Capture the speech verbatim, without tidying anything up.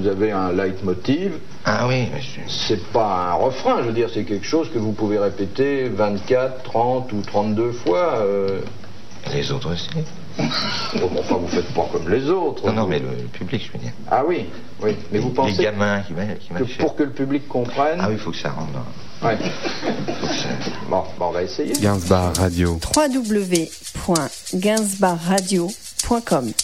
vous avez un leitmotiv. Ah oui, monsieur. C'est pas un refrain, je veux dire, c'est quelque chose que vous pouvez répéter vingt-quatre, trente ou trente-deux fois. Euh... Les autres aussi. Bon, enfin, vous faites pas comme les autres. Non, non, mais le, le public, je veux dire. Ah oui, oui. Mais vous pensez les gamins qui m'a, qui que pour que le public comprenne. Ah oui, il faut que ça rentre. Ouais. Faut que ça... Bon, bon, on va essayer. Gainsbar Radio. w w w point gainsbar radio point com